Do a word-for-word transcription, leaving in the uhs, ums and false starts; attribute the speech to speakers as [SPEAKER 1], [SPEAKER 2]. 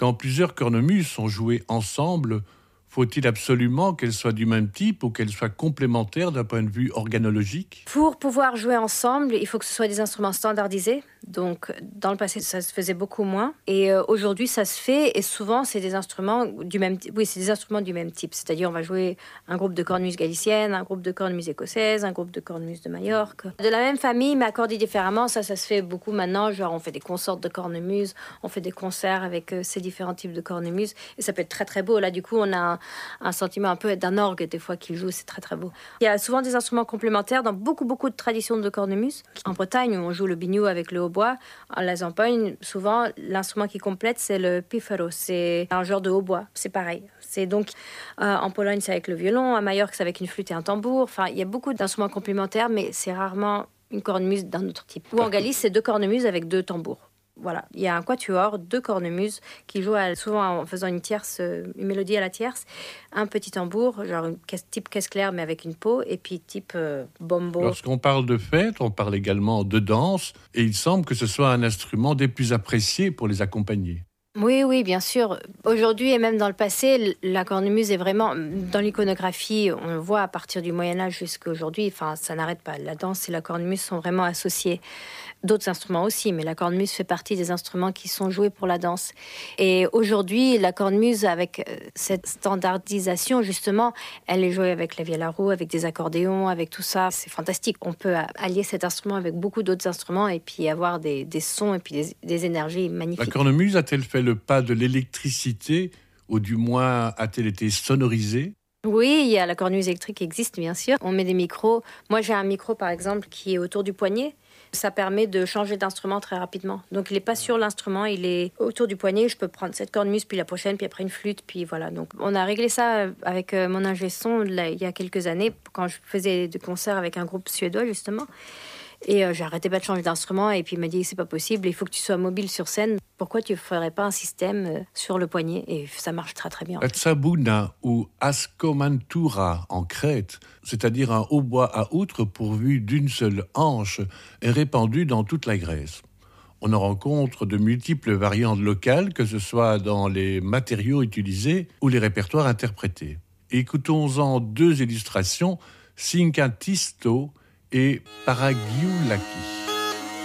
[SPEAKER 1] Quand plusieurs cornemuses sont jouées ensemble, faut-il absolument qu'elles soient du même type ou qu'elles soient complémentaires d'un point de vue organologique ?
[SPEAKER 2] Pour pouvoir jouer ensemble, il faut que ce soit des instruments standardisés. Donc, dans le passé, ça se faisait beaucoup moins. Et euh, aujourd'hui, ça se fait. Et souvent, c'est des instruments du même type. Oui, c'est des instruments du même type. C'est-à-dire, on va jouer un groupe de cornemuses galiciennes, un groupe de cornemuses écossaises, un groupe de cornemuses de Majorque. De la même famille, mais accordés différemment. Ça, ça se fait beaucoup maintenant. Genre, on fait des consorts de cornemuses. On fait des concerts avec euh, ces différents types de cornemuses. Et ça peut être très, très beau. Là, du coup, on a un, un sentiment un peu d'un orgue, des fois, qui joue. C'est très, très beau. Il y a souvent des instruments complémentaires dans beaucoup, beaucoup de traditions de cornemuse. En Bretagne, où on joue le biniou avec le hautbois, en la Zampogne, souvent, l'instrument qui complète, c'est le pífaro. C'est un genre de hautbois. C'est pareil. C'est donc, euh, en Pologne, c'est avec le violon. À Majorque, c'est avec une flûte et un tambour. Enfin, il y a beaucoup d'instruments complémentaires, mais c'est rarement une cornemuse d'un autre type. Ou en Galice, c'est deux cornemuses avec deux tambours. Voilà, il y a un quatuor, deux cornemuses qui jouent à, souvent en faisant une tierce, une mélodie à la tierce, un petit tambour, genre une caisse, type caisse claire mais avec une peau, et puis type euh, bombo.
[SPEAKER 1] Lorsqu'on parle de fête, on parle également de danse, et il semble que ce soit un instrument des plus appréciés pour les accompagner.
[SPEAKER 2] Oui, oui, bien sûr. Aujourd'hui et même dans le passé, la cornemuse est vraiment, dans l'iconographie, on le voit à partir du Moyen-Âge jusqu'à aujourd'hui, enfin, ça n'arrête pas. La danse et la cornemuse sont vraiment associées. D'autres instruments aussi, mais la cornemuse fait partie des instruments qui sont joués pour la danse. Et aujourd'hui, la cornemuse, avec cette standardisation, justement, elle est jouée avec la vielle à roue, avec des accordéons, avec tout ça. C'est fantastique. On peut allier cet instrument avec beaucoup d'autres instruments et puis avoir des, des sons et puis des, des énergies magnifiques.
[SPEAKER 1] La cornemuse a-t-elle fait le pas de l'électricité, ou du moins a-t-elle été sonorisée ?
[SPEAKER 2] Oui, il y a la cornemuse électrique qui existe, bien sûr. On met des micros. Moi, j'ai un micro, par exemple, qui est autour du poignet. Ça permet de changer d'instrument très rapidement. Donc, il n'est pas sur l'instrument, il est autour du poignet. Je peux prendre cette cornemuse, puis la prochaine, puis après une flûte, puis voilà. Donc, on a réglé ça avec mon ingé son là, il y a quelques années, quand je faisais des concerts avec un groupe suédois, justement. Et euh, j'ai arrêté pas de changer d'instrument et puis il m'a dit c'est pas possible, il faut que tu sois mobile sur scène. Pourquoi tu ferais pas un système euh, sur le poignet ? Et ça marche très très bien.
[SPEAKER 1] La tsabouna ou askomantoura en Crète, c'est-à-dire un hautbois à outre pourvu d'une seule hanche, est répandu dans toute la Grèce. On en rencontre de multiples variantes locales, que ce soit dans les matériaux utilisés ou les répertoires interprétés. Écoutons-en deux illustrations, Sinkatisto et Paragiulaki.